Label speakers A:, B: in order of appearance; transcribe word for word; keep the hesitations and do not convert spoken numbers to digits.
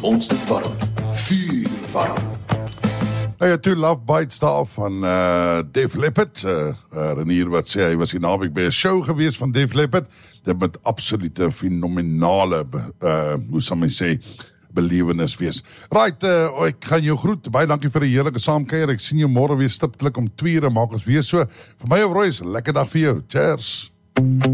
A: ons dit warm. Vuur warm.
B: Nou ja, toe Love Bites daar van uh, Def Leppard. Uh, uh, Renier wat sê, hy was die naweek by 'n show gewees van Def Leppard. Dit met absolute fenomenale, uh, hoe sal my sê, belewenis wees. Right, uh, ek gaan jou groet. Baie dankie vir die heerlike saamkuier. Ek sien jou môre weer stiptelik om twee ure, maak ons weer so. Vir my of Royce, lekker dag vir jou. Cheers.